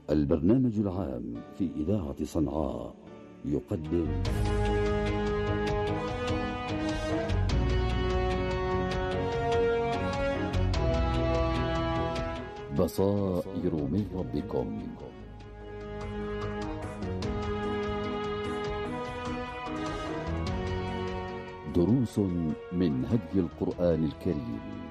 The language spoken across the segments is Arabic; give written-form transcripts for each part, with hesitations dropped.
البرنامج العام في إذاعة صنعاء يقدم بصائر من ربكم. دروس من هدي القرآن الكريم.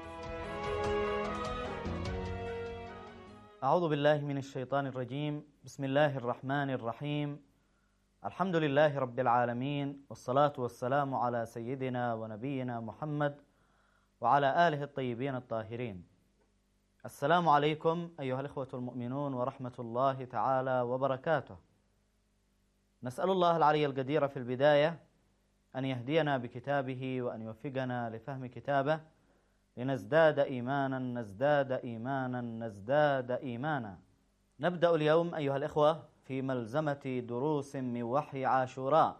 أعوذ بالله من الشيطان الرجيم. بسم الله الرحمن الرحيم. الحمد لله رب العالمين، والصلاة والسلام على سيدنا ونبينا محمد وعلى آله الطيبين الطاهرين. السلام عليكم أيها الإخوة المؤمنون ورحمة الله تعالى وبركاته. نسأل الله العلي القدير في البداية أن يهدينا بكتابه وأن يوفقنا لفهم كتابه لنزداد إيمانا نزداد إيمانا. نبدأ اليوم أيها الإخوة في ملزمة دروس من وحي عاشوراء.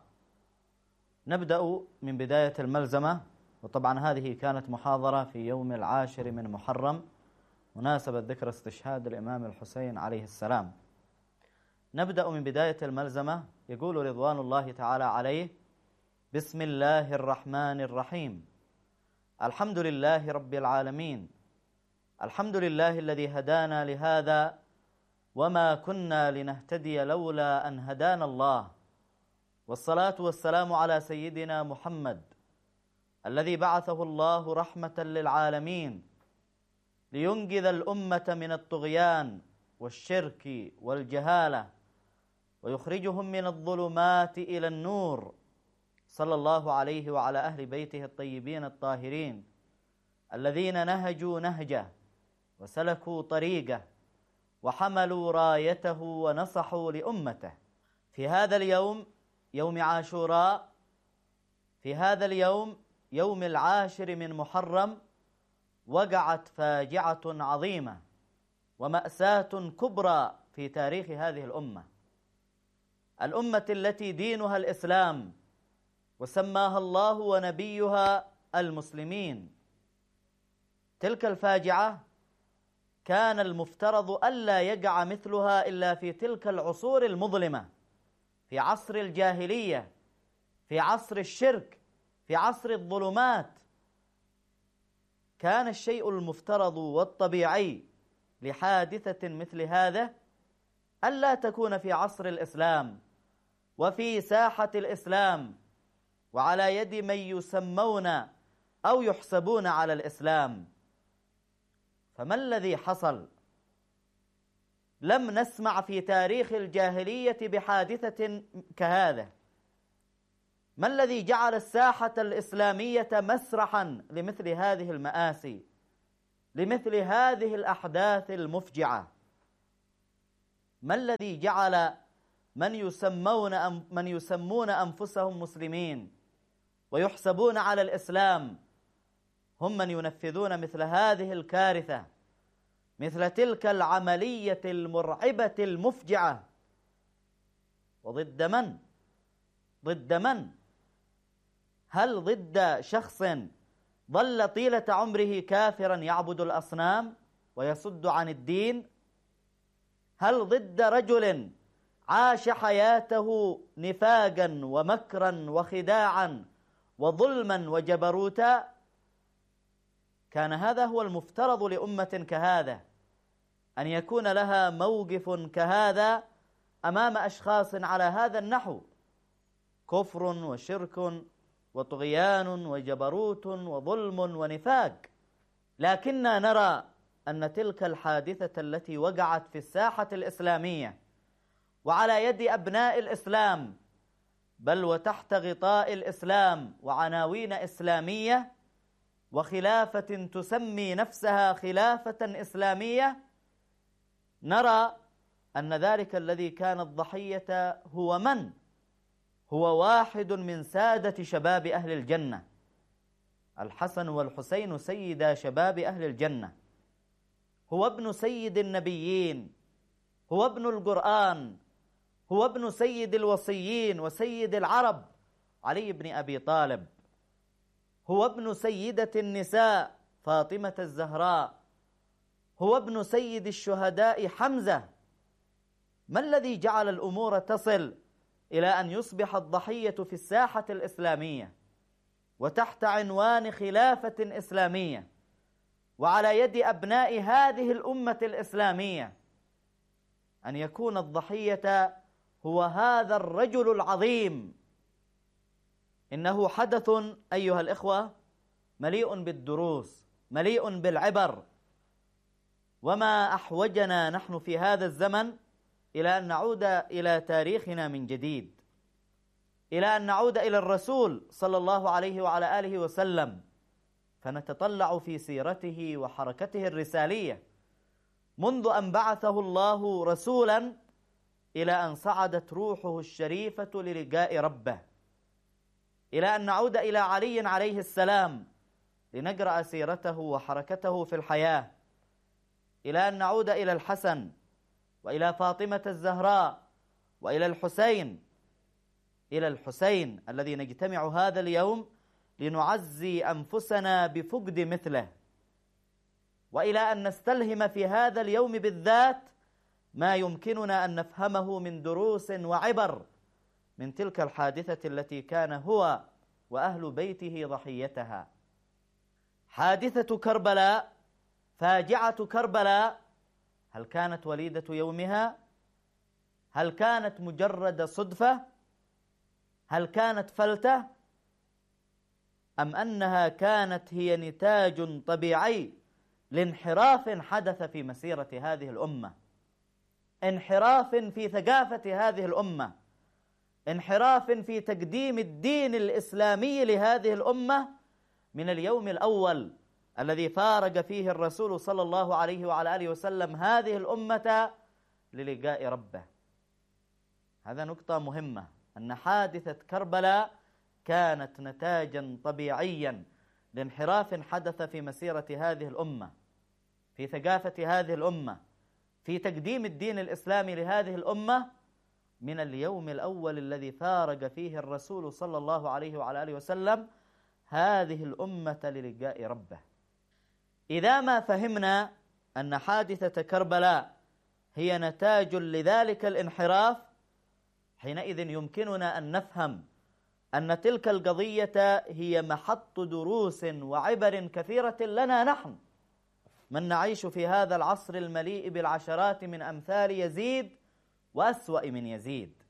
نبدأ من بداية الملزمة، وطبعا هذه كانت محاضرة في يوم 10 من محرم مناسبة ذكر استشهاد الإمام الحسين عليه السلام. نبدأ من بداية الملزمة. يقول رضوان الله تعالى عليه: بسم الله الرحمن الرحيم. الحمد لله رب العالمين، الحمد لله الذي هدانا لهذا وما كنا لنهتدي لولا أن هدانا الله، والصلاة والسلام على سيدنا محمد الذي بعثه الله رحمة للعالمين لينقذ الأمة من الطغيان والشرك والجهالة ويخرجهم من الظلمات إلى النور، صلى الله عليه وعلى أهل بيته الطيبين الطاهرين الذين نهجوا نهجه وسلكوا طريقه وحملوا رايته ونصحوا لأمته. في هذا اليوم، يوم عاشوراء، في هذا اليوم يوم 10 من محرم، وقعت فاجعة عظيمة ومأساة كبرى في تاريخ هذه الأمة التي دينها الإسلام وسماها الله ونبيها المسلمين. تلك الفاجعة كان المفترض ألا يقع مثلها إلا في تلك العصور المظلمة، في عصر الجاهلية، في عصر الشرك، في عصر الظلمات. كان الشيء المفترض والطبيعي لحادثة مثل هذا ألا تكون في عصر الإسلام وفي ساحة الإسلام وعلى يد من يسمون أو يحسبون على الإسلام. فما الذي حصل؟ لم نسمع في تاريخ الجاهلية بحادثة كهذا. ما الذي جعل الساحة الإسلامية مسرحا لمثل هذه المآسي، لمثل هذه الأحداث المفجعة؟ ما الذي جعل من يسمون أنفسهم مسلمين ويحسبون على الإسلام هم من ينفذون مثل هذه الكارثة، مثل تلك العملية المرعبة المفجعة؟ وضد من؟ ضد من؟ هل ضد شخص ظل طيلة عمره كافرا يعبد الأصنام ويصد عن الدين؟ هل ضد رجل عاش حياته نفاقا ومكرا وخداعا وظلما وجبروتا؟ كان هذا هو المفترض لأمة كهذا، أن يكون لها موقف كهذا أمام أشخاص على هذا النحو: كفر وشرك وطغيان وجبروت وظلم ونفاق. لكننا نرى أن تلك الحادثة التي وقعت في الساحة الإسلامية وعلى يد أبناء الإسلام، بل وتحت غطاء الإسلام وعناوين إسلامية وخلافة تسمي نفسها خلافة إسلامية، نرى أن ذلك الذي كان الضحية هو من؟ هو واحد من سادة شباب أهل الجنة، الحسن والحسين سيدا شباب أهل الجنة. هو ابن سيد النبيين، هو ابن القرآن، هو ابن سيد الوصيين وسيد العرب علي بن أبي طالب، هو ابن سيدة النساء فاطمة الزهراء، هو ابن سيد الشهداء حمزة، ما الذي جعل الأمور تصل إلى أن يصبح الضحية في الساحة الإسلامية وتحت عنوان خلافة إسلامية وعلى يد أبناء هذه الأمة الإسلامية أن يكون الضحية هو هذا الرجل العظيم؟ إنه حدث أيها الإخوة مليء بالدروس، مليء بالعبر. وما أحوجنا نحن في هذا الزمن إلى أن نعود إلى تاريخنا من جديد، إلى أن نعود إلى الرسول صلى الله عليه وعلى آله وسلم، فنتطلع في سيرته وحركته الرسالية منذ أن بعثه الله رسولا إلى أن صعدت روحه الشريفة للقاء ربه، إلى أن نعود إلى علي عليه السلام لنقرأ سيرته وحركته في الحياة، إلى أن نعود إلى الحسن وإلى فاطمة الزهراء وإلى الحسين الذي نجتمع هذا اليوم لنعزي أنفسنا بفقد مثله، وإلى أن نستلهم في هذا اليوم بالذات ما يمكننا أن نفهمه من دروس وعبر من تلك الحادثة التي كان هو وأهل بيته ضحيتها. حادثة كربلاء، فاجعة كربلاء، هل كانت وليدة يومها؟ هل كانت مجرد صدفة؟ هل كانت فلتة؟ أم أنها كانت هي نتاج طبيعي لانحراف حدث في مسيرة هذه الأمة، انحراف في ثقافة هذه الأمة، انحراف في تقديم الدين الإسلامي لهذه الأمة من اليوم الأول الذي فارق فيه الرسول صلى الله عليه وعلى آله وسلم هذه الأمة للقاء ربه. هذا نقطة مهمة، أن حادثة كربلاء كانت نتاجا طبيعيا لانحراف حدث في مسيرة هذه الأمة، في ثقافة هذه الأمة، في تقديم الدين الإسلامي لهذه الأمة من اليوم الأول الذي فارق فيه الرسول صلى الله عليه وعلى آله وسلم هذه الأمة للقاء ربه. إذا ما فهمنا أن حادثة كربلاء هي نتاج لذلك الانحراف، حينئذ يمكننا أن نفهم أن تلك القضية هي محط دروس وعبر كثيرة لنا نحن من نعيش في هذا العصر المليء بالعشرات من أمثال يزيد وأسوأ من يزيد.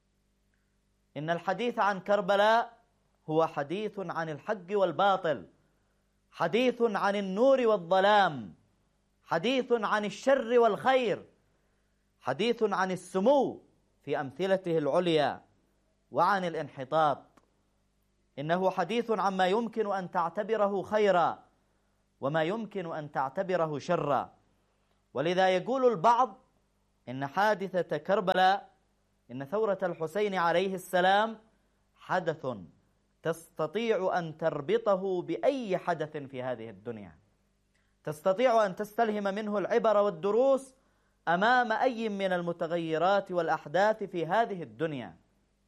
إن الحديث عن كربلاء هو حديث عن الحق والباطل، حديث عن النور والظلام، حديث عن الشر والخير، حديث عن السمو في أمثلته العليا وعن الانحطاط. إنه حديث عما يمكن أن تعتبره خيرا وما يمكن أن تعتبره شرا. ولذا يقول البعض إن حادثة كربلاء، إن ثورة الحسين عليه السلام حدث تستطيع أن تربطه بأي حدث في هذه الدنيا، تستطيع أن تستلهم منه العبر والدروس أمام أي من المتغيرات والأحداث في هذه الدنيا.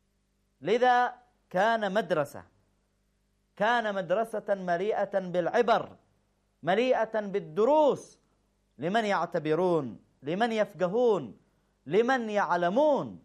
لذا كان مدرسة مليئة بالعبر، مليئة بالدروس لمن يعتبرون، لمن يفقهون، لمن يعلمون.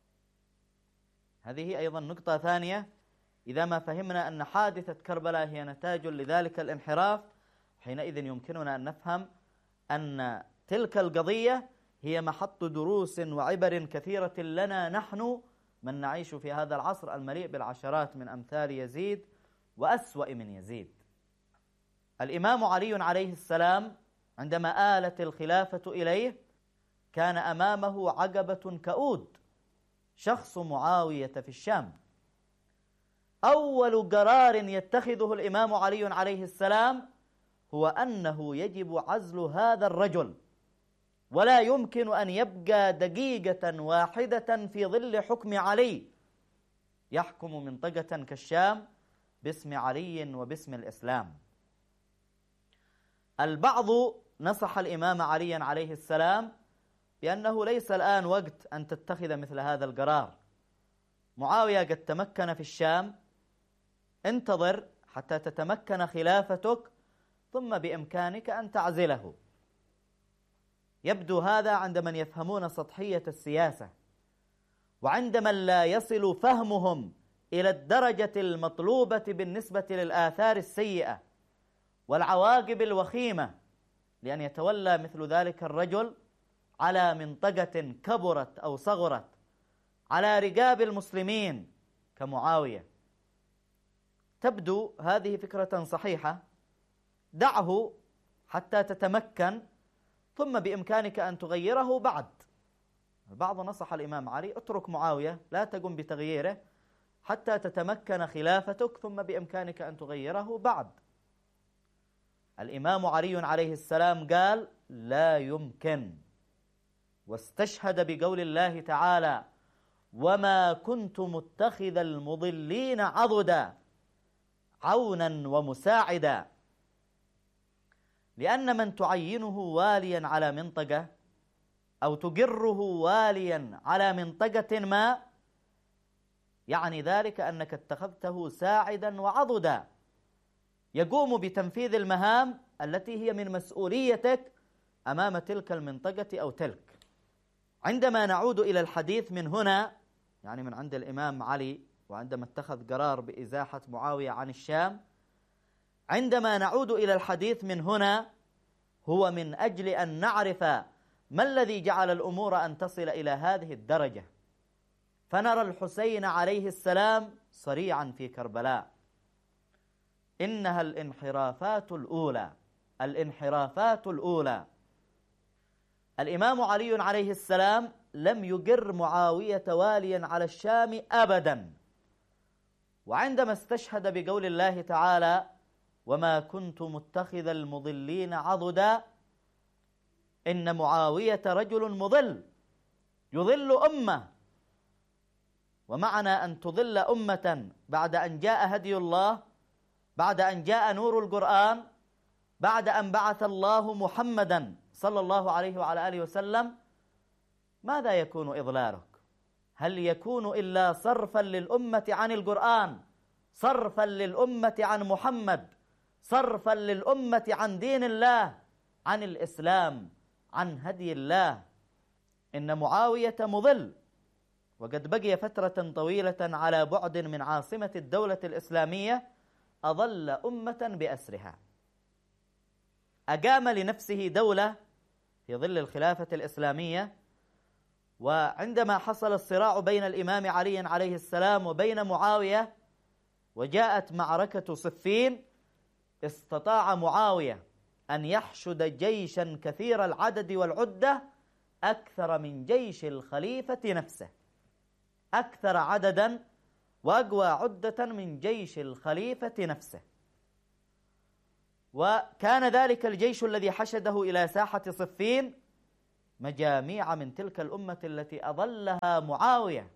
هذه أيضا نقطة ثانية. إذا ما فهمنا أن حادثة كربلاء هي نتاج لذلك الانحراف، حينئذ يمكننا أن نفهم أن تلك القضية هي محط دروس وعبر كثيرة لنا نحن من نعيش في هذا العصر المليء بالعشرات من أمثال يزيد وأسوأ من يزيد. الإمام علي عليه السلام عندما آلت الخلافة إليه كان أمامه عقبة كؤود، شخص معاوية في الشام. أول قرار يتخذه الإمام علي عليه السلام هو أنه يجب عزل هذا الرجل، ولا يمكن أن يبقى دقيقة واحدة في ظل حكم علي يحكم منطقة كالشام باسم علي وباسم الإسلام. البعض نصح الإمام علي عليه السلام بأنه ليس الآن وقت أن تتخذ مثل هذا القرار، معاوية قد تمكن في الشام، انتظر حتى تتمكن خلافتك ثم بإمكانك أن تعزله. يبدو هذا عند من يفهمون سطحية السياسة، وعند من لا يصل فهمهم إلى الدرجة المطلوبة بالنسبة للآثار السيئة والعواقب الوخيمة لأن يتولى مثل ذلك الرجل على منطقة كبرت أو صغرت على رقاب المسلمين كمعاوية. تبدو هذه فكرة صحيحة، دعه حتى تتمكن ثم بإمكانك أن تغيره بعد. البعض نصح الإمام علي: اترك معاوية، لا تقم بتغييره حتى تتمكن خلافتك ثم بإمكانك أن تغيره بعد. الإمام علي عليه السلام قال: لا يمكن، واستشهد بقول الله تعالى: وما كنت متخذ المضلين عضدا عونا ومساعدا. لأن من تعينه واليا على منطقة أو تجره واليا على منطقة ما يعني ذلك أنك اتخذته ساعدا وعضدا يقوم بتنفيذ المهام التي هي من مسؤوليتك أمام تلك المنطقة أو تلك. عندما نعود إلى الحديث من هنا، يعني من عند الإمام علي وعندما اتخذ قرار بإزاحة معاوية عن الشام، عندما نعود إلى الحديث من هنا هو من أجل أن نعرف ما الذي جعل الأمور أن تصل إلى هذه الدرجة. فنرى الحسين عليه السلام صريعا في كربلاء: إنها الانحرافات الأولى، الانحرافات الأولى. الإمام علي عليه السلام لم يجر معاوية واليا على الشام أبدا، وعندما استشهد بقول الله تعالى: وما كنت متخذ المضلين عضدا، إن معاوية رجل مضل يضل أمة، ومعنى أن تضل أمة بعد أن جاء هدي الله، بعد أن جاء نور القرآن، بعد أن بعث الله محمدا صلى الله عليه وعلى آله وسلم، ماذا يكون إضلالك؟ هل يكون إلا صرفا للأمة عن القرآن، صرفا للأمة عن محمد، صرفا للأمة عن دين الله، عن الإسلام، عن هدي الله؟ إن معاوية مضل، وقد بقي فترة طويلة على بعد من عاصمة الدولة الإسلامية، أضل أمة بأسرها، أقام لنفسه دولة في ظل الخلافة الإسلامية. وعندما حصل الصراع بين الإمام علي عليه السلام وبين معاوية وجاءت معركة صفين، استطاع معاوية أن يحشد جيشا كثير العدد والعدة أكثر من جيش الخليفة نفسه، أكثر عددا وأقوى عدة من جيش الخليفة نفسه. وكان ذلك الجيش الذي حشده إلى ساحة صفين مجاميع من تلك الأمة التي أضلها معاوية.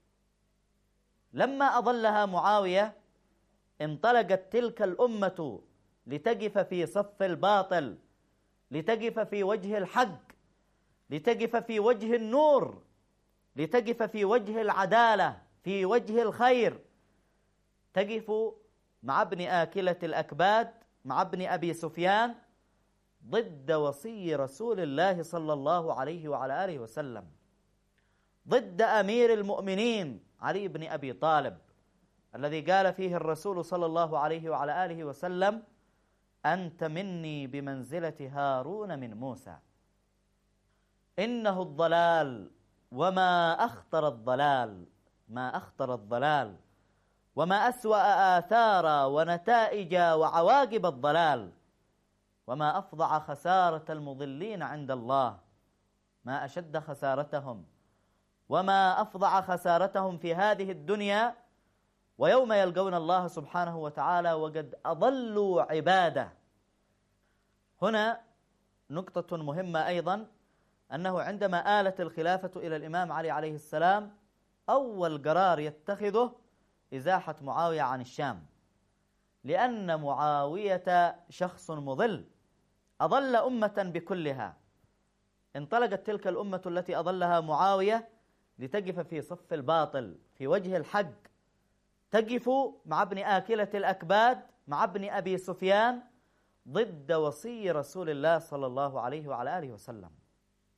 لما أضلها معاوية انطلقت تلك الأمة لتقف في صف الباطل، لتقف في وجه الحق، لتقف في وجه النور، لتقف في وجه العدالة، في وجه الخير، تقف مع ابن آكلة الأكباد، مع ابن أبي سفيان، ضد وصي رسول الله صلى الله عليه وعلى آله وسلم، ضد أمير المؤمنين علي بن أبي طالب، الذي قال فيه الرسول صلى الله عليه وعلى آله وسلم: أنت مني بمنزلة هارون من موسى. إنه الضلال وما أخطر الضلال، ما أخطر الضلال، وما أسوأ آثار ونتائج وعواقب الضلال، وما أفظع خسارة المضلين عند الله، ما أشد خسارتهم وما أفظع خسارتهم في هذه الدنيا ويوم يلقون الله سبحانه وتعالى وقد أضلوا عباده. هنا نقطة مهمة أيضا، أنه عندما آلت الخلافة إلى الإمام علي عليه السلام أول قرار يتخذه إزاحة معاوية عن الشام، لأن معاوية شخص مضل أضل أمة بكلها. انطلقت تلك الأمة التي أضلها معاوية لتقف في صف الباطل في وجه الحق، تقف مع ابن آكلة الأكباد، مع ابن أبي سفيان، ضد وصي رسول الله صلى الله عليه وعلى آله وسلم.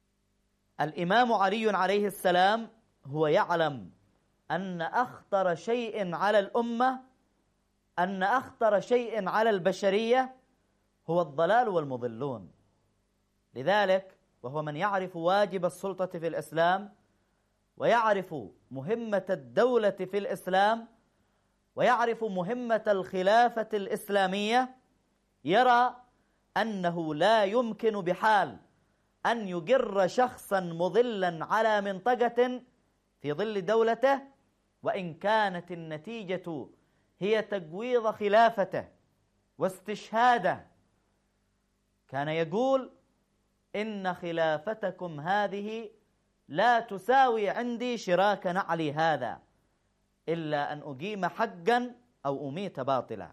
الإمام علي عليه السلام هو يعلم أن أخطر شيء على الأمة، أن أخطر شيء على البشرية هو الضلال والمضلون. لذلك وهو من يعرف واجب السلطة في الإسلام، ويعرف مهمة الدولة في الإسلام، ويعرف مهمة الخلافة الإسلامية، يرى أنه لا يمكن بحال أن يجر شخصا مضلا على منطقة في ظل دولته، وإن كانت النتيجة هي تجويض خلافته واستشهاده. كان يقول: إن خلافتكم هذه لا تساوي عندي شراك نعلي هذا، إلا أن أقيم حقا أو أميت باطلا.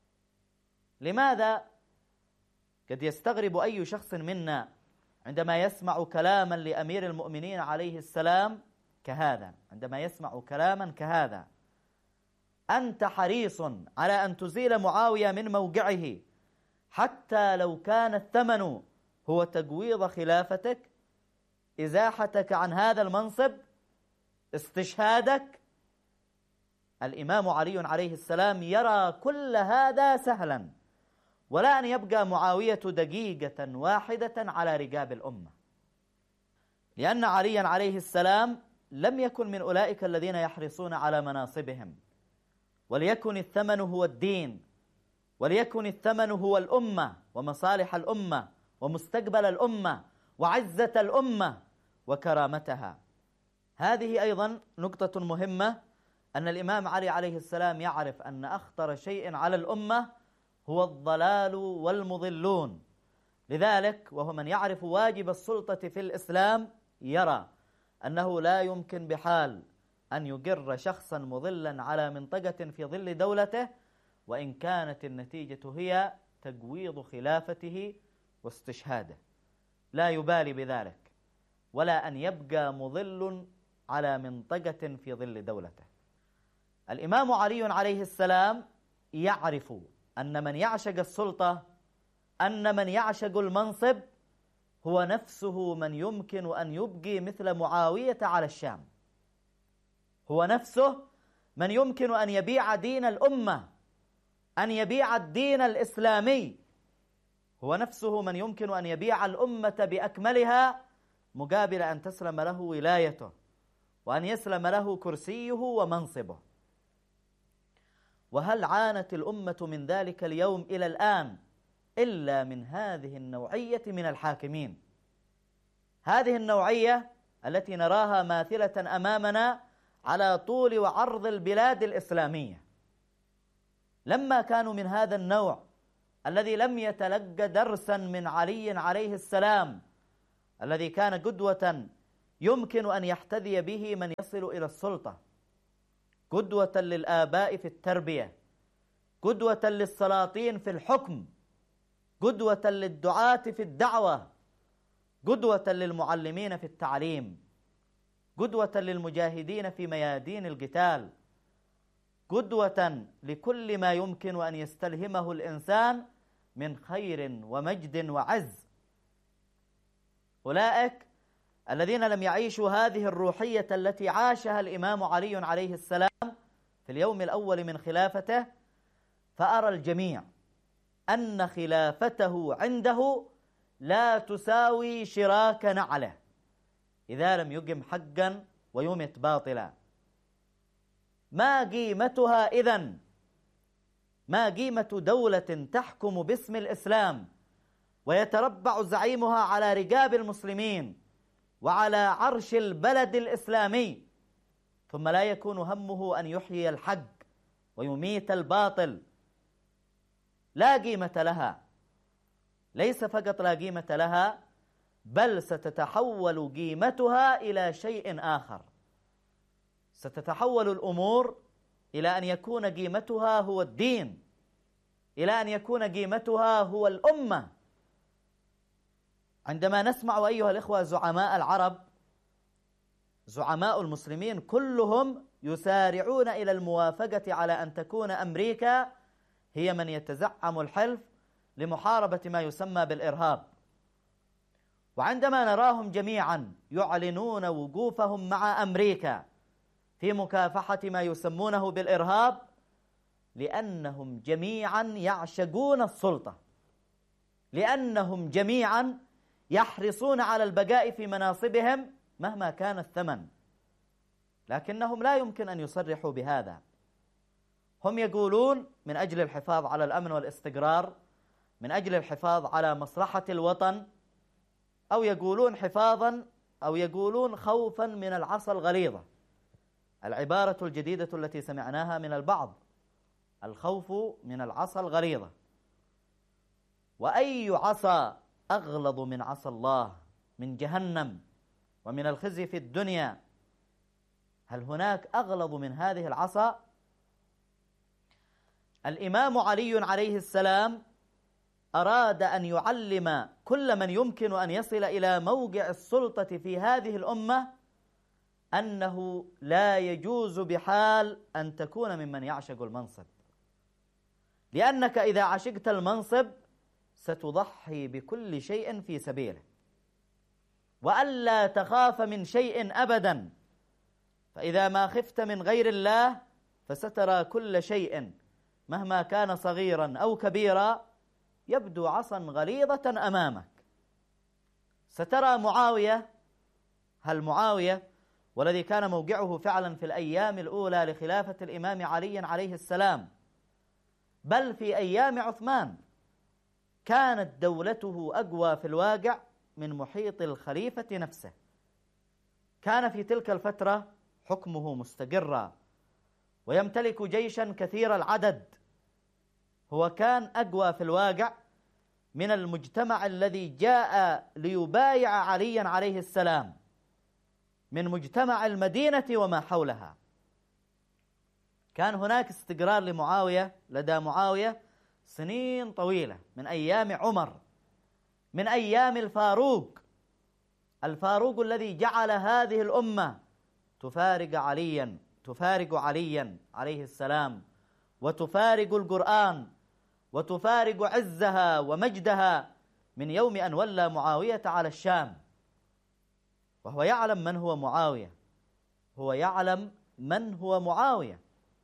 لماذا؟ قد يستغرب أي شخص منا عندما يسمع كلاما لأمير المؤمنين عليه السلام كهذا، عندما يسمع كلاما كهذا: أنت حريص على أن تزيل معاوية من موقعه حتى لو كان الثمن هو تجويض خلافتك، إزاحتك عن هذا المنصب، استشهادك. الإمام علي عليه السلام يرى كل هذا سهلا، ولا أن يبقى معاوية دقيقة واحدة على رقاب الأمة، لأن عليا عليه السلام لم يكن من أولئك الذين يحرصون على مناصبهم، وليكن الثمن هو الدين، وليكن الثمن هو الأمة ومصالح الأمة ومستقبل الأمة وعزة الأمة وكرامتها. هذه أيضا نقطة مهمة، أن الإمام علي عليه السلام يعرف أن أخطر شيء على الأمة هو الضلال والمضلون. لذلك وهو من يعرف واجب السلطة في الإسلام يرى أنه لا يمكن بحال أن يجر شخصا مضلا على منطقة في ظل دولته، وإن كانت النتيجة هي تجويض خلافته واستشهاده. لا يبالي بذلك، ولا أن يبقى مضل على منطقة في ظل دولته. الإمام علي عليه السلام يعرف أن من يعشق السلطة، أن من يعشق المنصب، هو نفسه من يمكن أن يبقي مثل معاوية على الشام، هو نفسه من يمكن أن يبيع دين الأمة، أن يبيع الدين الإسلامي، هو نفسه من يمكن أن يبيع الأمة بأكملها مقابل أن تسلم له ولايته وأن يسلم له كرسيه ومنصبه. وهل عانت الأمة من ذلك اليوم إلى الآن إلا من هذه النوعية من الحاكمين؟ هذه النوعية التي نراها ماثلة أمامنا على طول وعرض البلاد الإسلامية. لما كانوا من هذا النوع الذي لم يتلقى درسا من علي عليه السلام، الذي كان قدوة يمكن أن يحتذي به من يصل إلى السلطة، قدوة للآباء في التربية، قدوة للسلاطين في الحكم، قدوة للدعاة في الدعوة، قدوة للمعلمين في التعليم، قدوة للمجاهدين في ميادين القتال، قدوة لكل ما يمكن أن يستلهمه الإنسان من خير ومجد وعز. أولئك الذين لم يعيشوا هذه الروحية التي عاشها الإمام علي عليه السلام في اليوم الأول من خلافته، فأرى الجميع أن خلافته عنده لا تساوي شراك نعله إذا لم يقم حقا ويمت باطلا. ما قيمتها إذن؟ ما قيمة دولة تحكم باسم الإسلام ويتربع زعيمها على رقاب المسلمين وعلى عرش البلد الإسلامي، ثم لا يكون همه أن يحيي الحق ويميت الباطل؟ لا قيمة لها. ليس فقط لا قيمة لها، بل ستتحول قيمتها إلى شيء آخر. ستتحول الأمور إلى أن يكون قيمتها هو الدين، إلى أن يكون قيمتها هو الأمة. عندما نسمع أيها الإخوة زعماء العرب، زعماء المسلمين كلهم يسارعون إلى الموافقة على أن تكون أمريكا هي من يتزعم الحلف لمحاربة ما يسمى بالإرهاب، وعندما نراهم جميعا يعلنون وقوفهم مع أمريكا في مكافحة ما يسمونه بالإرهاب، لأنهم جميعا يعشقون السلطة، لأنهم جميعا يحرصون على البقاء في مناصبهم مهما كان الثمن، لكنهم لا يمكن أن يصرحوا بهذا. هم يقولون من أجل الحفاظ على الأمن والاستقرار، من أجل الحفاظ على مصلحة الوطن، أو يقولون حفاظا أو يقولون خوفا من العصا الغليظة، العبارة الجديدة التي سمعناها من البعض، الخوف من العصا الغليظة. وأي عصا أغلظ من عصا الله، من جهنم ومن الخزي في الدنيا؟ هل هناك أغلظ من هذه العصا؟ الإمام علي عليه السلام أراد أن يعلم كل من يمكن أن يصل إلى موقع السلطة في هذه الأمة أنه لا يجوز بحال أن تكون ممن يعشق المنصب، لأنك إذا عشقت المنصب ستضحي بكل شيء في سبيله، وألا تخاف من شيء أبدا، فإذا ما خفت من غير الله فسترى كل شيء مهما كان صغيرا أو كبيرا يبدو عصا غليظة أمامك. سترى معاوية، هل معاوية والذي كان موقعه فعلا في الأيام الأولى لخلافة الإمام علي عليه السلام، بل في أيام عثمان، كانت دولته أقوى في الواقع من محيط الخليفة نفسه. كان في تلك الفترة حكمه مستقرا ويمتلك جيشا كثير العدد، هو كان أقوى في الواقع من المجتمع الذي جاء ليبايع عليا عليه السلام من مجتمع المدينة وما حولها. كان هناك استقرار لمعاوية، لدى معاوية سنين طويلة، من أيام عمر، من أيام الفاروق الذي جعل هذه الأمة تفارق عليا عليه السلام، وتفارق القرآن، وتفارق عزها ومجدها من يوم أن ولى معاوية على الشام. وهو يعلم من هو معاوية، هو يعلم من هو معاوية.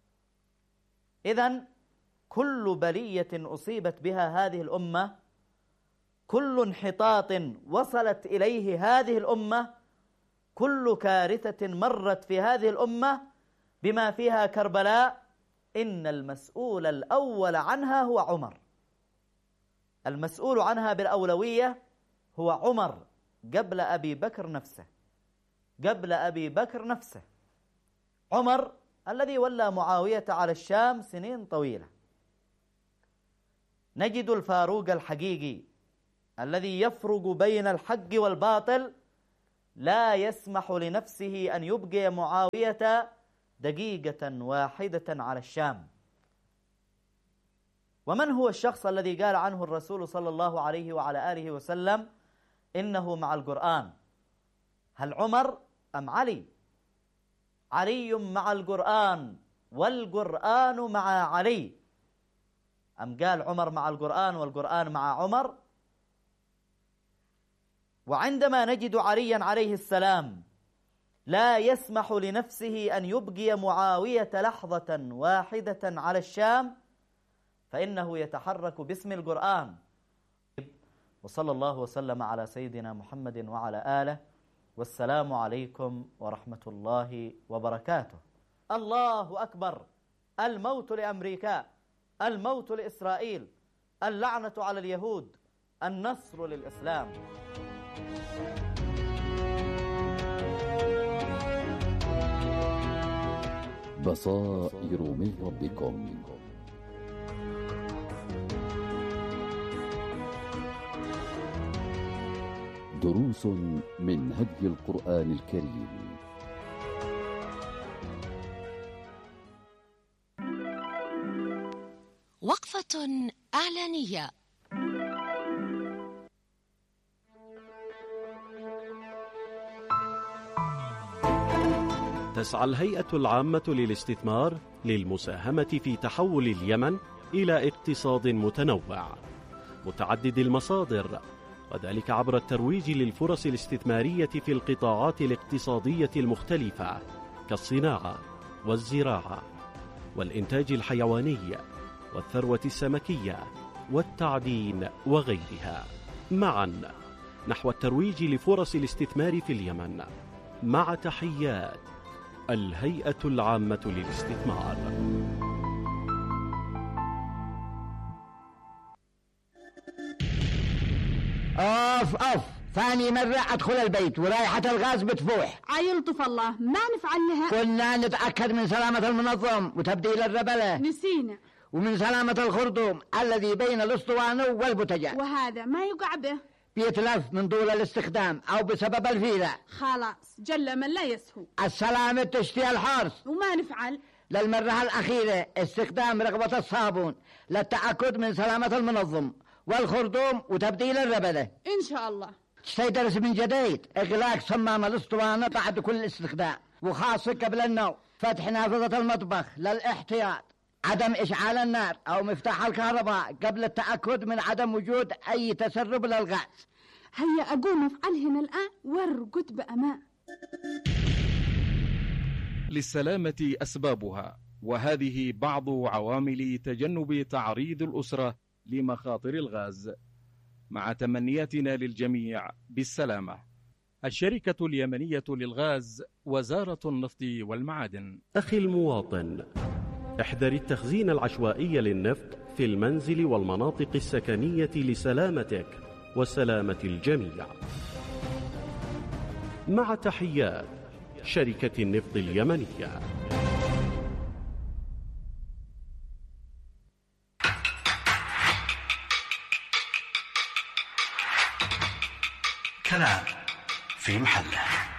إذن كل بلية أصيبت بها هذه الأمة، كل انحطاط وصلت إليه هذه الأمة، كل كارثة مرت في هذه الأمة بما فيها كربلاء، إن المسؤول الأول عنها هو عمر. المسؤول عنها بالأولوية هو عمر قبل أبي بكر نفسه، عمر الذي ولى معاوية على الشام سنين طويلة. نجد الفاروق الحقيقي الذي يفرق بين الحق والباطل لا يسمح لنفسه أن يبقي معاوية دقيقة واحدة على الشام. ومن هو الشخص الذي قال عنه الرسول صلى الله عليه وعلى آله وسلم إنه مع القرآن؟ هل عمر أم علي؟ علي مع القرآن والقرآن مع علي، أم قال عمر مع القرآن والقرآن مع عمر؟ وعندما نجد عليا عليه السلام لا يسمح لنفسه أن يبقي معاوية لحظة واحدة على الشام، فإنه يتحرك باسم القرآن. وصلى الله وسلم على سيدنا محمد وعلى آله، والسلام عليكم ورحمة الله وبركاته. الله أكبر. الموت لأمريكا، الموت لإسرائيل، اللعنة على اليهود، النصر للإسلام. بصائر من ربكم. دروس من هدي القرآن الكريم. وقفة إعلانية. تسعى الهيئة العامة للاستثمار للمساهمة في تحول اليمن إلى اقتصاد متنوع متعدد المصادر وذلك عبر الترويج للفرص الاستثمارية في القطاعات الاقتصادية المختلفة كالصناعة والزراعة والإنتاج الحيواني والثروة السمكية والتعدين وغيرها، معا نحو الترويج لفرص الاستثمار في اليمن، مع تحيات الهيئة العامة للاستثمار. أوف ثاني مرة أدخل البيت ورائحة الغاز بتفوح. عيلطف الله، ما نفعل لها. كنا نتأكد من سلامة المنظم وتبديل الربلة، نسينا، ومن سلامة الخرطوم الذي بين الأسطوانة والبوتجان، وهذا ما يقع به، بيتلف من طول الاستخدام أو بسبب الفيلة. خلاص جل من لا يسهو. السلامة تشتي الحرص. وما نفعل؟ للمرة الأخيرة استخدام رغبة الصابون للتأكد من سلامة المنظم والخرطوم وتبديل الربلة. إن شاء الله. تستيدرس من جديد إغلاق صمام الأسطوانة بعد كل استخدام، وخاصة قبل النوم، فتح نافذة المطبخ للاحتياط، عدم إشعال النار أو مفتاح الكهرباء قبل التأكد من عدم وجود أي تسرب للغاز. هيا أقوم أفعلهن الآن وارقد بأمان. للسلامة أسبابها، وهذه بعض عوامل تجنب تعريض الأسرة لمخاطر الغاز، مع تمنياتنا للجميع بالسلامة. الشركة اليمنية للغاز، وزارة النفط والمعادن. أخي المواطن، احذر التخزين العشوائي للنفط في المنزل والمناطق السكنية لسلامتك وسلامة الجميع. مع تحيات شركة النفط اليمنية. كلام في محله.